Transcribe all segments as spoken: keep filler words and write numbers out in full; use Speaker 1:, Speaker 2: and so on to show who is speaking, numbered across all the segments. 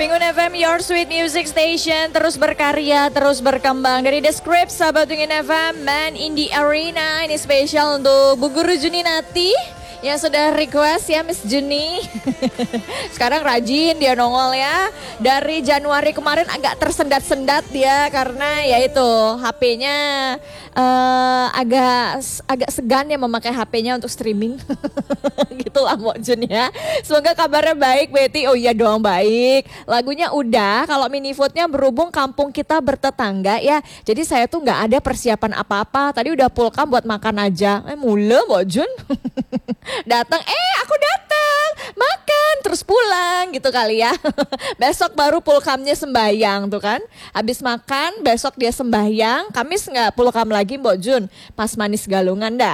Speaker 1: Pengun F M, your sweet music station, terus berkarya, terus berkembang. Dari The Script, sahabat Pengun F M, Man in the Arena. Ini spesial untuk Bu Guru Juninati yang sudah request ya Miss Juni. Sekarang rajin dia nongol ya. Dari Januari kemarin agak tersendat-sendat dia karena ya itu H P-nya uh, agak agak segan ya memakai H P-nya untuk streaming. Gitulah Mbak Jun ya. Semoga kabarnya baik Betty. Oh iya doang baik. Lagunya udah, kalau mini foodnya berhubung kampung kita bertetangga ya. Jadi saya tuh nggak ada persiapan apa-apa. Tadi udah pulkam buat makan aja. Eh mule Mbak Jun. Datang, eh aku datang, makan, terus pulang gitu kali ya. Besok baru pulkamnya sembahyang tuh kan. Habis makan, besok dia sembahyang. Kamis nggak pulkam lagi Mbok Jun. Pas manis galungan dah.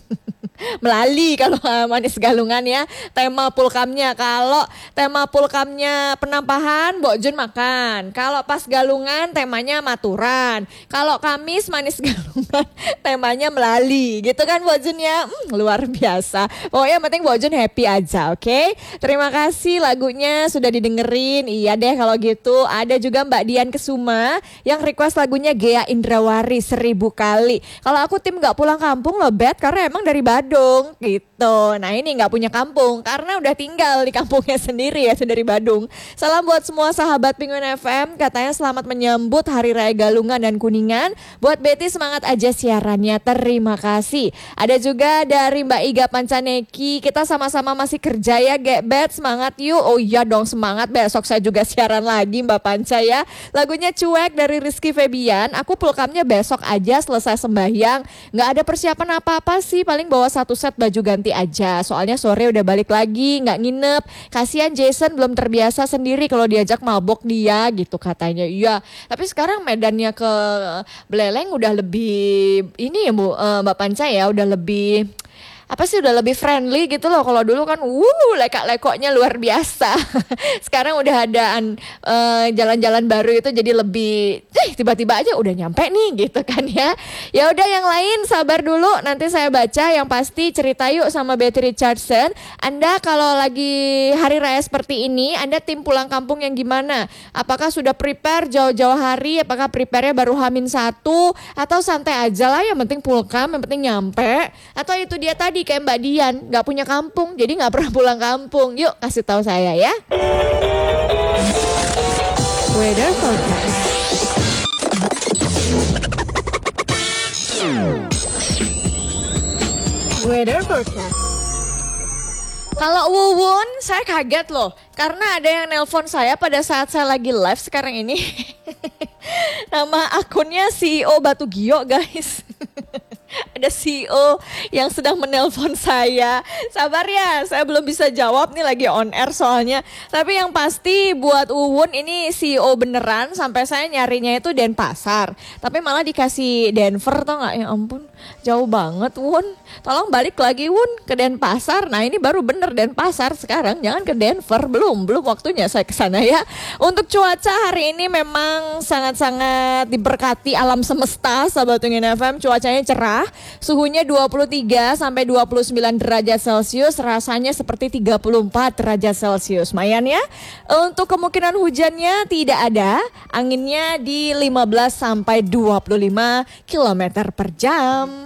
Speaker 1: Melali kalau manis galungan ya. Tema pulkamnya, kalau tema pulkamnya penampahan, Mbok Jun makan. Kalau pas galungan temanya maturan. Kalau Kamis manis galungan temanya melali. Gitu kan Mbok Jun ya. Hmm, luar biasa. Pokoknya yang penting Mbok Jun happy aja, oke? Okay? Terima kasih lagunya sudah didengerin. Iya deh kalau gitu. Ada juga Mbak Dian Kesuma yang request lagunya Gea Indrawari seribu kali. Kalau aku tim gak pulang kampung loh Bet, karena emang dari Badung gitu. Nah ini gak punya kampung karena udah tinggal di kampungnya sendiri ya, dari Badung. Salam buat semua sahabat Pengun F M. Katanya selamat menyambut Hari Raya Galungan dan Kuningan. Buat Betty semangat aja siarannya. Terima kasih. Ada juga dari Mbak Iga Pancaneki. Kita sama-sama masih kerja ya Get Bet. Semangat yuk. Oh iya dong semangat. Besok saya juga siaran lagi Mbak Panca ya. Lagunya Cuek dari Rizky Febian. Aku pulkamnya besok aja selesai sembahyang. Gak ada persiapan apa-apa sih. Paling bawa satu set baju ganti aja. Soalnya sore udah balik lagi, nggak nginep. Kasihan Jason belum terbiasa sendiri kalau diajak mabok dia gitu katanya. Iya, tapi sekarang medannya ke Beleleng udah lebih ini ya Bu, uh, Mbak Panca ya, udah lebih apa sih udah lebih friendly gitu loh. Kalau dulu kan wuh lekak-lekoknya luar biasa. Sekarang udah ada uh, jalan-jalan baru itu jadi lebih eh, tiba-tiba aja udah nyampe nih gitu kan ya. Ya udah yang lain sabar dulu, nanti saya baca. Yang pasti cerita yuk sama Betty Richardson. Anda kalau lagi hari raya seperti ini, Anda tim pulang kampung yang gimana? Apakah sudah prepare jauh-jauh hari? Apakah prepare-nya baru hamin satu? Atau santai aja lah, yang penting pulkam, yang penting nyampe? Atau itu dia tadi kayak Mbak Dian, gak punya kampung, jadi gak pernah pulang kampung. Yuk kasih tahu saya ya. Weather forecast. Weather forecast. Kalau Wuwun, saya kaget loh, karena ada yang nelpon saya pada saat saya lagi live sekarang ini. Nama akunnya C E O Batu Gio guys. Ada C E O yang sedang menelpon saya. Sabar ya, saya belum bisa jawab nih, lagi on air soalnya. Tapi yang pasti buat Uwun ini C E O beneran. Sampai saya nyarinya itu Denpasar, tapi malah dikasih Denver, tau gak? Ya ampun, jauh banget Wun. Tolong balik lagi Wun ke Denpasar. Nah ini baru bener Denpasar sekarang, jangan ke Denver. Belum, belum waktunya saya kesana ya. Untuk cuaca hari ini memang sangat-sangat diberkati alam semesta sahabat Pengun F M. Cuacanya cerah. Suhunya dua puluh tiga sampai dua puluh sembilan derajat Celcius, rasanya seperti tiga puluh empat derajat Celcius. Lumayan ya. Untuk kemungkinan hujannya tidak ada. Anginnya di lima belas sampai dua puluh lima kilometer per jam.